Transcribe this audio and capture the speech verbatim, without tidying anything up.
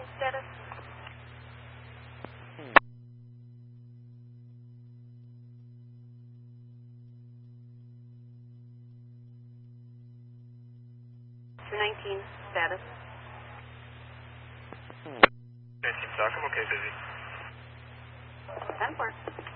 status? two nineteen, status. nineteen, Stockholm, okay, busy. ten four.